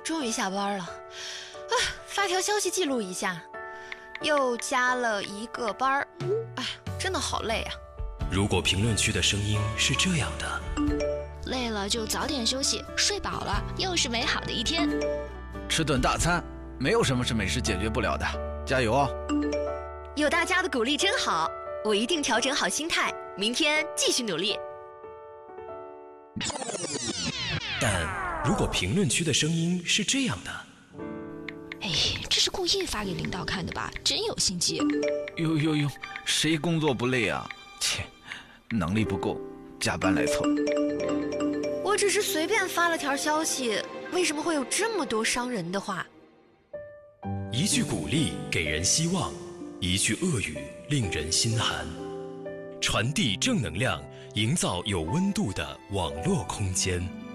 终于下班了，啊，发条消息记录一下，又加了一个班儿，哎，真的好累啊。 如果评论区的声音是这样的， 累了就早点休息，睡饱了又是美好的一天。 吃顿大餐，没有什么是美食解决不了的，加油哦！ 有大家的鼓励真好，我一定调整好心态，明天继续努力。 但如果评论区的声音是这样的， 哎，这是故意发给领导看的吧？真有心机。 哟，谁工作不累啊？切，能力不够，加班来凑。 我只是随便发了条消息，为什么会有这么多伤人的话？ 一句鼓励给人希望，一句恶语令人心寒。传递正能量，营造有温度的网络空间。